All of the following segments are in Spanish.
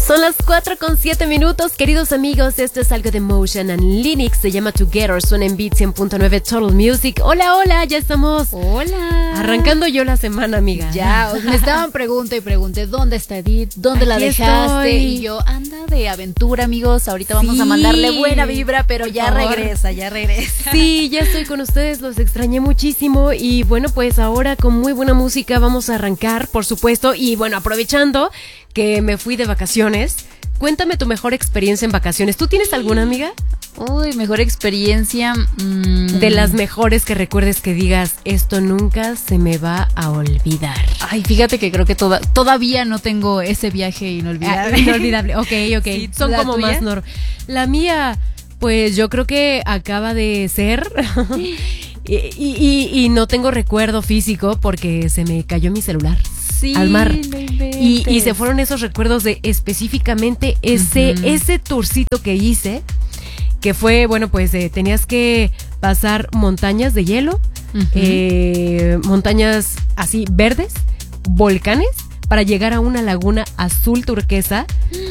Son las 4:07, queridos amigos. Esto es algo de Motion and Linux. Se llama Together. Suena en Beat 100.9 Total Music. Hola, hola, ya estamos. Hola. Arrancando yo la semana, amiga. Ya, me estaban pregunte y pregunte, ¿dónde está Edith? ¿Dónde la dejaste? Estoy. Y yo, anda de aventura, amigos. Ahorita vamos a mandarle buena vibra, pero ya regresa. Sí, ya estoy con ustedes, los extrañé muchísimo. Y bueno, pues ahora con muy buena música vamos a arrancar, por supuesto. Y bueno, aprovechando que me fui de vacaciones, cuéntame tu mejor experiencia en vacaciones. ¿Tú tienes alguna, amiga? Uy, mejor experiencia. De las mejores que recuerdes, que digas, esto nunca se me va a olvidar. Ay, fíjate que creo que todavía no tengo ese viaje inolvidable. Inolvidable, ok. Sí, son ¿la como tuya? más La mía, pues yo creo que acaba de ser y no tengo recuerdo físico porque se me cayó mi celular. Sí, Al mar. no inventes. Y se fueron esos recuerdos de específicamente ese tourcito que hice, que fue, bueno, pues tenías que pasar montañas de hielo, montañas así verdes, volcanes, para llegar a una laguna azul turquesa.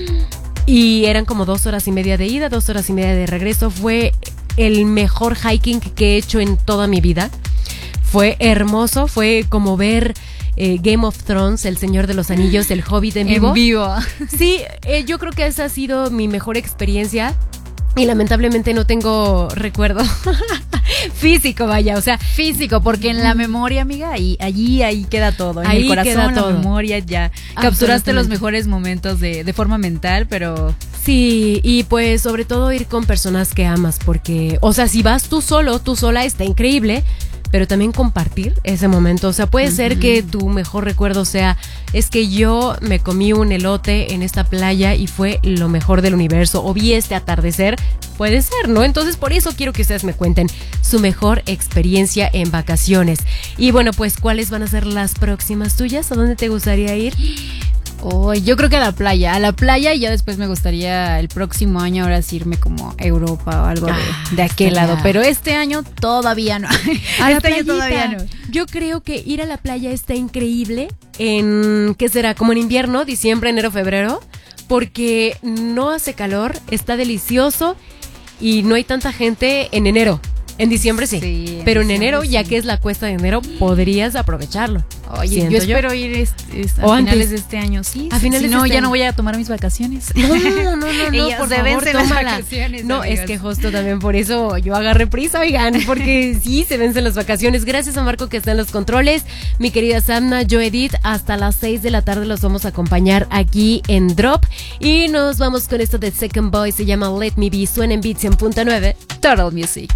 Y eran como 2 horas y media de ida, 2 horas y media de regreso. Fue el mejor hiking que he hecho en toda mi vida. Fue hermoso, fue como ver Game of Thrones, El Señor de los Anillos, El Hobbit en vivo. En vivo. Sí, yo creo que esa ha sido mi mejor experiencia. Y lamentablemente no tengo recuerdo físico, vaya, o sea, Físico, porque en la memoria, amiga, ahí queda todo. En Ahí el corazón, queda la todo. memoria, ya capturaste Absolutamente. los mejores momentos de forma mental, pero sí, y pues sobre todo ir con personas que amas, porque, o sea, si vas tú solo, tú sola, está increíble, pero también compartir ese momento. O sea, puede ser que tu mejor recuerdo sea, es que yo me comí un elote en esta playa y fue lo mejor del universo, o vi este atardecer. Puede ser, ¿no? Entonces por eso quiero que ustedes me cuenten su mejor experiencia en vacaciones. Y bueno, pues ¿cuáles van a ser las próximas tuyas? ¿A dónde te gustaría ir? yo creo que a la playa, y ya después me gustaría el próximo año ahora sí irme como a Europa o algo de aquel estaría- lado, pero este año todavía no. A la Este año playita. todavía no. Yo creo que ir a la playa está increíble en, ¿qué será? Como en invierno, diciembre, enero, febrero, porque no hace calor, está delicioso y no hay tanta gente en enero. En diciembre sí, Sí, en pero en diciembre enero, ya sí. que es la cuesta de enero, podrías aprovecharlo. Oye, Siento yo espero ir O a finales antes. de este año, sí. A finales si de no, este ya año. no voy a tomar mis vacaciones. No, Ellas por se favor, vencen las tómala. vacaciones, No, amigas. es que justo también por eso yo agarré prisa, oigan, porque sí, se vencen las vacaciones. Gracias a Marco que está en los controles, mi querida Samna, yo Edith, hasta las 6 de la tarde los vamos a acompañar aquí en Drop. Y nos vamos con esto de Second Boy, se llama Let Me Be, suena en Beat 100.9 Total Music.